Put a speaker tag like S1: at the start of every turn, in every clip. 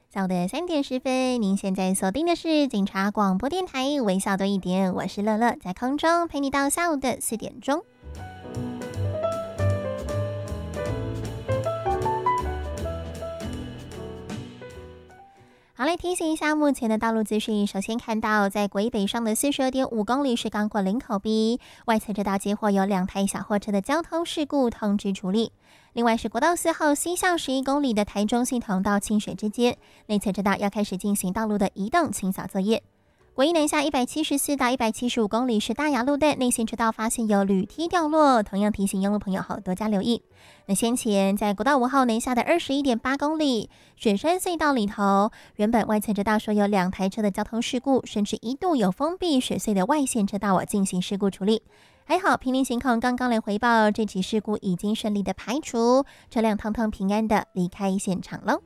S1: 下午的3点10分，您现在锁定的是警察广播电台，微笑多一点，我是乐乐，在空中陪你到下午的4点钟。好，来提醒一下目前的道路资讯。首先看到，在国一北上的42.5公里是刚过林口 B 外侧车道接获有2台小货车的交通事故通知处理。另外是国道4号西向11公里的台中系统到清水之间，内侧车道要开始进行道路的移动清扫作业。国一南下174到175公里是大雅路段内线车道发现有铝梯掉落，同样提醒用路朋友后多加留意。那先前在国道5号南下的21.8公里雪山隧道里头，原本外侧车道说有2台车的交通事故，甚至一度有封闭雪隧的外线车道进行事故处理。还好平林行控刚刚来回报，这起事故已经顺利的排除，车辆通通平安的离开现场了。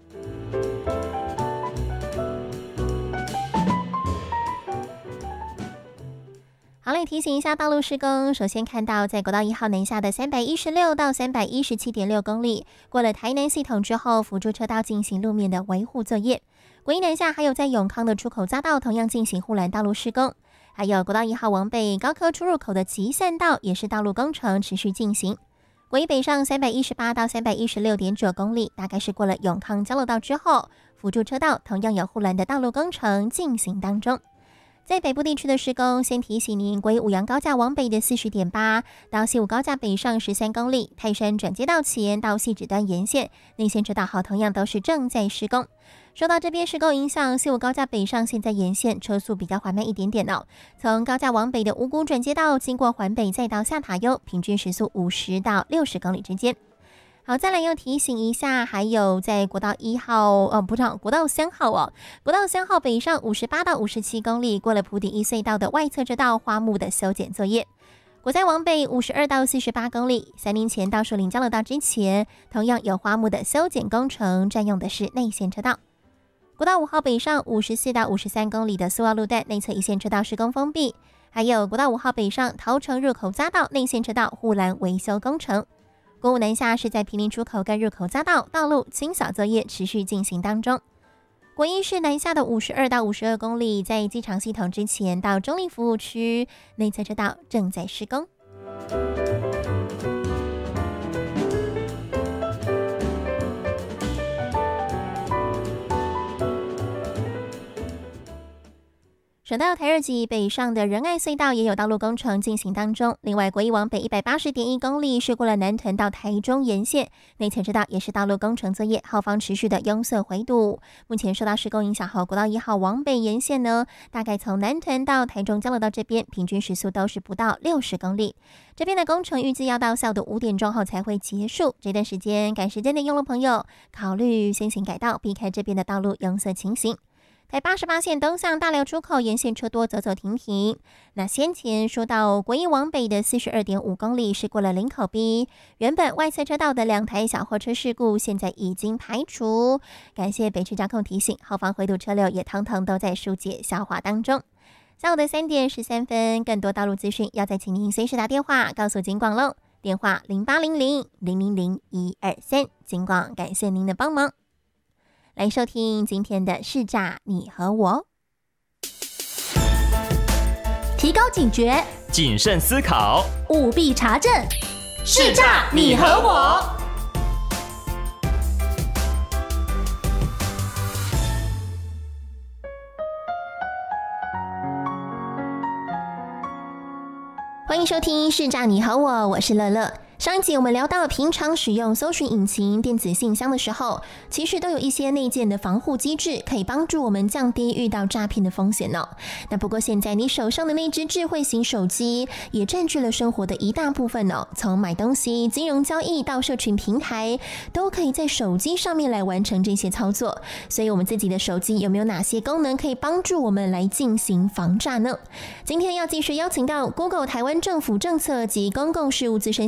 S1: 好嘞，提醒一下道路施工。首先看到，在国道1号南下的316到317.6公里，过了台南系统之后，辅助车道进行路面的维护作业。国一南下还有在永康的出口匝道同样进行护栏道路施工，还有国道1号往北高科出入口的集散道也是道路工程持续进行。国一北上318到316.9公里，大概是过了永康交流道之后，辅助车道同样有护栏的道路工程进行当中。在北部地区的施工，先提醒您，国一五杨高架往北的40.8到西武高架北上13公里，泰山转接道前到汐止端沿线内线车道好同样都是正在施工。受到这边施工影响，西武高架北上现在沿线车速比较缓慢一点点哦。从高架往北的五股转接道经过环北再到下塔悠，平均时速50到60公里之间。好，再来要提醒一下，还有在国道1号，国道3号哦，国道3号北上58到57公里，过了埔底一隧道的外侧车道花木的修剪作业。国三往北52到48公里，3年前到树林交流道之前，同样有花木的修剪工程，占用的是内线车道。国道5号北上54到53公里的苏澳路段内侧一线车道施工封闭，还有国道5号北上桃城入口匝道内线车道护栏维修工程。国五南下是在毗邻出口跟入口匝道道路清扫作业持续进行当中。国一是南下的52到52公里，在机场系统之前到中立服务区内侧车道正在施工。省道台2级北上的仁爱隧道也有道路工程进行当中。另外，国一往北180.1公里是过了南屯到台中沿线，内侧车道也是道路工程作业，后方持续的拥塞回堵。目前受到施工影响后，国道1号往北沿线呢，大概从南屯到台中交流道这边，平均时速都是不到60公里。这边的工程预计要到下午的5点钟后才会结束。这段时间赶时间的用路朋友，考虑先行改道，避开这边的道路拥塞情形。台88线东向大寮出口沿线车多，走走停停。那先前说到国一往北的42.5公里是过了林口 B， 原本外侧车道的2台小货车事故现在已经排除。感谢北区交控提醒，后方回堵车流也通通都在疏解消化当中。下午的3点13分，更多道路资讯要再请您随时打电话告诉警广喽，电话0800-000-123，警广感谢您的帮忙。来收听今天的市诈你和我，
S2: 提高警觉，
S3: 谨慎思考，
S2: 务必查证，市诈你和我。
S1: 欢迎收听市诈你和我，我是乐乐。上一集我们聊到，平常使用搜寻引擎、电子信箱的时候，其实都有一些内建的防护机制，可以帮助我们降低遇到诈骗的风险哦。那不过现在你手上的那只智慧型手机，也占据了生活的一大部分哦。从买东西、金融交易到社群平台，都可以在手机上面来完成这些操作。所以我们自己的手机有没有哪些功能可以帮助我们来进行防诈呢？今天要继续邀请到 Google 台湾政府政策及公共事务资深协理高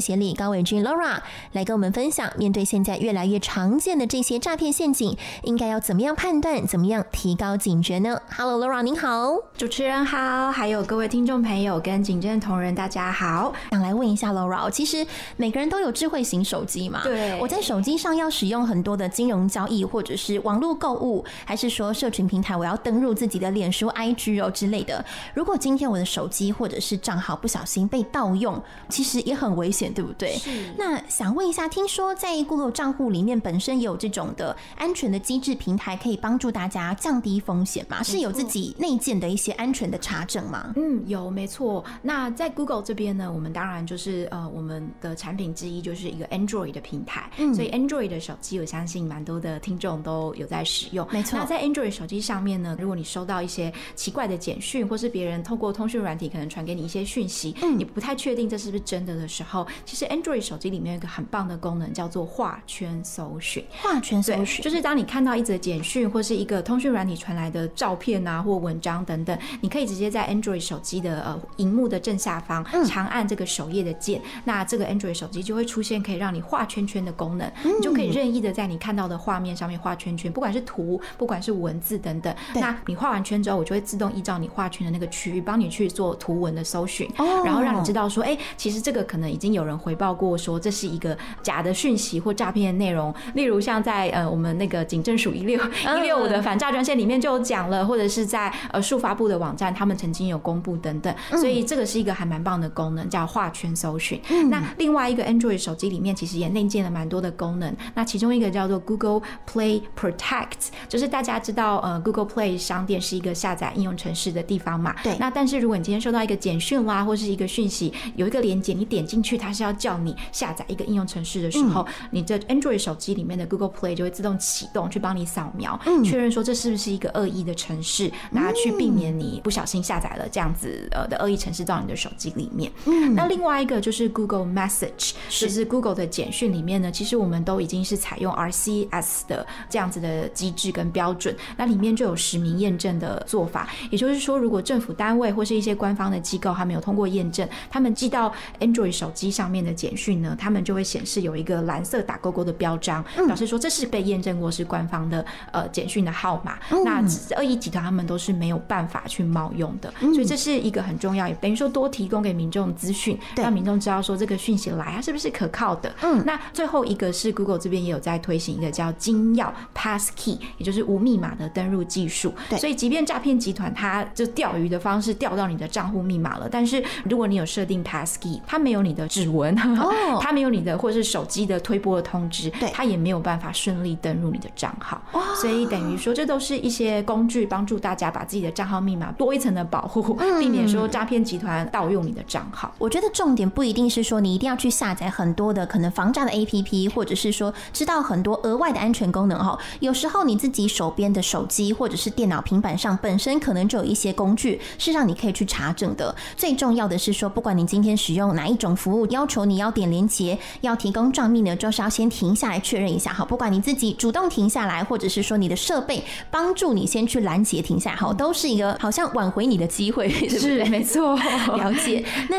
S1: 高伟君 Laura 来跟我们分享，面对现在越来越常见的这些诈骗陷阱，应该要怎么样判断，怎么样提高警觉呢？ Hello Laura 您好。
S3: 主持人好，还有各位听众朋友跟警政同仁大家好。
S1: 想来问一下 Laura， 其实每个人都有智慧型手机嘛，
S3: 对，
S1: 我在手机上要使用很多的金融交易，或者是网络购物，还是说社群平台我要登入自己的脸书 IG 之类的，如果今天我的手机或者是账号不小心被盗用，其实也很危险，对不对？
S3: 是。
S1: 那想问一下，听说在 Google 账户里面本身也有这种的安全的机制平台，可以帮助大家降低风险吗？是有自己内建的一些安全的查证吗？
S3: 有，没错。那在 Google 这边呢，我们当然就是我们的产品之一就是一个 Android 的平台，所以 Android 的手机我相信蛮多的听众都有在使用。
S1: 没错。
S3: 那在 Android 手机上面呢，如果你收到一些奇怪的简讯，或是别人透过通讯软体可能传给你一些讯息，你不太确定这是不是真的的时候，其实 Android 手机里面有一个很棒的功能叫做画圈搜寻。
S1: 画圈搜寻
S3: 就是当你看到一则简讯或是一个通讯软体传来的照片啊或文章等等，你可以直接在 Android 手机的荧幕的正下方长按这个首页的键，那这个 Android 手机就会出现可以让你画圈圈的功能，你就可以任意的在你看到的画面上面画圈圈，不管是图不管是文字等等，那你画完圈之后，我就会自动依照你画圈的那个区域帮你去做图文的搜寻，然后让你知道说其实这个可能已经有人回报过说这是一个假的讯息或诈骗的内容，例如像在我们那个警政署165的反诈专线里面就有讲了，或者是在数发部的网站他们曾经有公布等等，所以这个是一个还蛮棒的功能，叫画圈搜寻。那另外一个 Android 手机里面其实也内建了蛮多的功能，那其中一个叫做 Google Play Protect， 就是大家知道Google Play 商店是一个下载应用程式的地方嘛，
S1: 对。
S3: 那但是如果你今天收到一个简讯啦，或是一个讯息有一个连结，你点进去它是要叫你下载一个应用程式的时候，你的 Android 手机里面的 Google Play 就会自动启动去帮你扫描，确认说这是不是一个恶意的程式，那去避免你不小心下载了这样子的恶意程式到你的手机里面。那另外一个就是 Google Message， 就是 Google 的简讯里面呢，其实我们都已经是采用 RCS 的这样子的机制跟标准，那里面就有实名验证的做法，也就是说如果政府单位或是一些官方的机构还没有通过验证，他们寄到 Android 手机上面的简讯呢，他们就会显示有一个蓝色打勾勾的标章，表示说这是被验证过是官方的简讯的号码，那恶意集团他们都是没有办法去冒用的，所以这是一个很重要，也等于说多提供给民众资讯，让民众知道说这个讯息来它是不是可靠的。那最后一个是 Google 这边也有在推行一个叫金钥 Passkey， 也就是无密码的登入技术，所以即便诈骗集团它就钓鱼的方式钓到你的账户密码了，但是如果你有设定 Passkey， 它没有你的指纹，它没有你的或是手机的推播的通知，它也没有办法顺利登入你的账号，所以等于说这都是一些工具帮助大家把自己的账号密码多一层的保护，避免说诈骗集团盗用你的账号。
S1: 我觉得重点不一定是说你一定要去下载很多的可能防诈的 APP， 或者是说知道很多额外的安全功能，有时候你自己手边的手机或者是电脑平板上本身可能就有一些工具是让你可以去查证的。最重要的是说，不管你今天使用哪一种服务，要求你要点连结要提供账密呢，就是要先停下来确认一下，不管你自己主动停下来，或者是说你的设备帮助你先去拦截停下来，都是一个好像挽回你的机会，对不对？
S3: 是没错。
S1: 了解。那